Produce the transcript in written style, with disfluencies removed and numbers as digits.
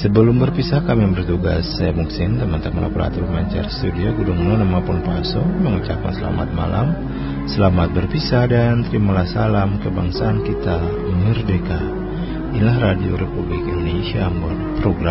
Sebelum berpisah kami bertugas, saya Muksin, teman-teman operator Mancar Studio Gunung Nona maupun Paso, mengucapkan selamat malam, selamat berpisah dan terimalah salam kebangsaan kita merdeka. Inilah Radio Republik Indonesia Ambon, program